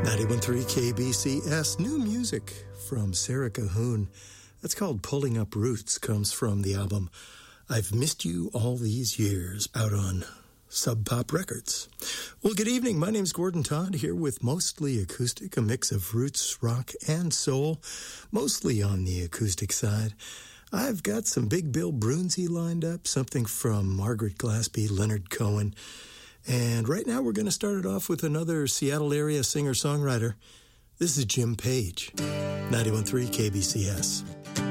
91.3 KBCS. New music from Sarah Cahoon. That's called Pulling Up Roots. Comes from the album I've Missed You All These Years, out on Sub Pop Records. Well, good evening. My name's Gordon Todd, here with Mostly Acoustic, a mix of roots, rock, and soul, mostly on the acoustic side. I've got some Big Bill Broonzy lined up, something from Margaret Glaspie, Leonard Cohen. And right now we're going to start it off with another Seattle area singer-songwriter. This is Jim Page, 91.3 KBCS.